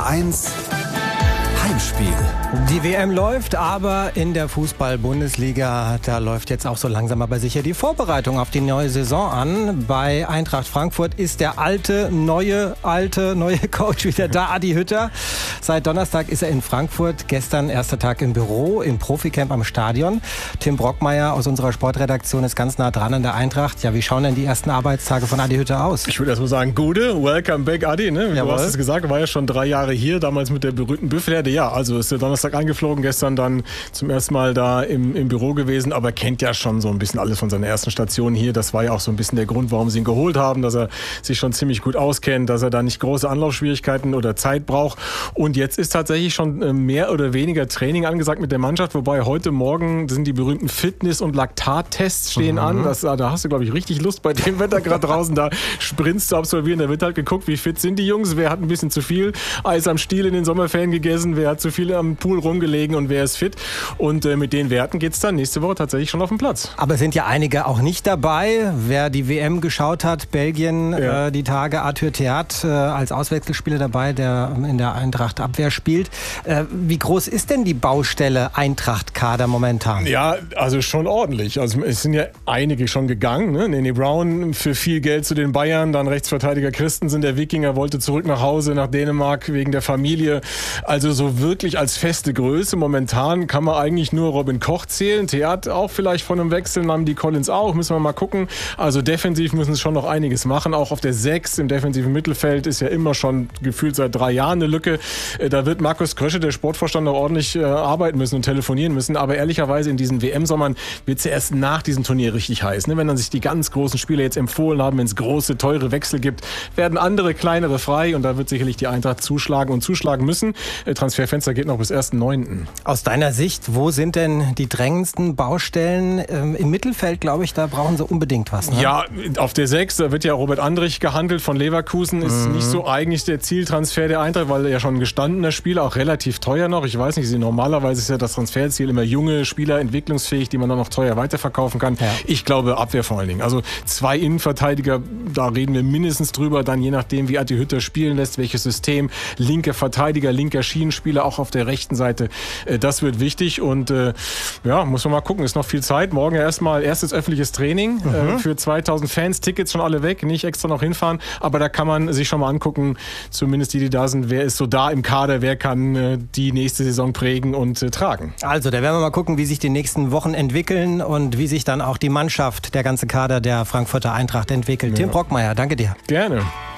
1 Heimspiel. Die WM läuft, aber in der Fußball-Bundesliga, da läuft jetzt auch so langsam aber sicher die Vorbereitung auf die neue Saison an. Bei Eintracht Frankfurt ist der neue Coach wieder da, Adi Hütter. Seit Donnerstag ist er in Frankfurt, gestern erster Tag im Büro, im Proficamp am Stadion. Tim Brockmeier aus unserer Sportredaktion ist ganz nah dran an der Eintracht. Ja, wie schauen denn die ersten Arbeitstage von Adi Hütter aus? Ich würde erst mal sagen, gute, welcome back Adi, ne? Du hast es gesagt, war ja schon 3 Jahre hier, damals mit der berühmten Büffelherde. Ja, also ist der Donnerstag eingeflogen, gestern dann zum ersten Mal da im Büro gewesen, aber kennt ja schon so ein bisschen alles von seiner ersten Station hier. Das war ja auch so ein bisschen der Grund, warum sie ihn geholt haben, dass er sich schon ziemlich gut auskennt, dass er da nicht große Anlaufschwierigkeiten oder Zeit braucht. Und jetzt ist tatsächlich schon mehr oder weniger Training angesagt mit der Mannschaft, wobei heute Morgen sind die berühmten Fitness- und Laktattests stehen an. Da hast du, glaube ich, richtig Lust bei dem Wetter gerade draußen da Sprints zu absolvieren. Da wird halt geguckt, wie fit sind die Jungs, wer hat ein bisschen zu viel Eis am Stiel in den Sommerferien gegessen, wer hat zu viel am Pool rumgelegen und wer ist fit. Und mit den Werten geht es dann nächste Woche tatsächlich schon auf den Platz. Aber es sind ja einige auch nicht dabei. Wer die WM geschaut hat, Belgien, die Tage, Arthur Theat als Auswechselspieler dabei, der in der Eintracht-Abwehr spielt. Wie groß ist denn die Baustelle Eintracht-Kader momentan? Ja, also schon ordentlich. Also es sind ja einige schon gegangen. Ne? Nene Brown für viel Geld zu den Bayern, dann Rechtsverteidiger Christensen, der Wikinger, wollte zurück nach Hause, nach Dänemark wegen der Familie. Also so wirklich als feste Größe momentan kann man eigentlich nur Robin Koch zählen. Theat auch vielleicht von einem Wechsel, nahmen die Collins auch, müssen wir mal gucken. Also defensiv müssen sie schon noch einiges machen. Auch auf der 6 im defensiven Mittelfeld ist ja immer schon gefühlt seit 3 Jahren eine Lücke. Da wird Markus Krösche, der Sportvorstand, noch ordentlich arbeiten müssen und telefonieren müssen. Aber ehrlicherweise in diesen WM-Sommern wird es ja erst nach diesem Turnier richtig heiß. Ne? Wenn dann sich die ganz großen Spieler jetzt empfohlen haben, wenn es große, teure Wechsel gibt, werden andere, kleinere frei und da wird sicherlich die Eintracht zuschlagen und zuschlagen müssen. Transferfenster geht noch bis 1.9. Aus deiner Sicht, wo sind denn die drängendsten Baustellen? Im Mittelfeld, glaube ich, da brauchen sie unbedingt was. Ne? Ja, auf der 6, da wird ja Robert Andrich gehandelt von Leverkusen. Ist nicht so eigentlich der Zieltransfer der Eintracht, weil er ja schon ein gestandener Spieler, auch relativ teuer noch. Ich weiß nicht, normalerweise ist ja das Transferziel immer junge Spieler, entwicklungsfähig, die man dann noch teuer weiterverkaufen kann. Ja. Ich glaube Abwehr vor allen Dingen. Also 2 Innenverteidiger, da reden wir mindestens drüber, dann je nachdem, wie Adi Hütter spielen lässt, welches System, linker Verteidiger, linker Schienenspieler, auch auf der rechten Seite. Das wird wichtig und muss man mal gucken, ist noch viel Zeit. Morgen ja erstmal erstes öffentliches Training für 2000 Fans, Tickets schon alle weg, nicht extra noch hinfahren, aber da kann man sich schon mal angucken, zumindest die da sind, wer ist so da im Kader, wer kann die nächste Saison prägen und tragen. Also, da werden wir mal gucken, wie sich die nächsten Wochen entwickeln und wie sich dann auch die Mannschaft, der ganze Kader der Frankfurter Eintracht entwickelt. Ja. Tim Brockmeier, danke dir. Gerne.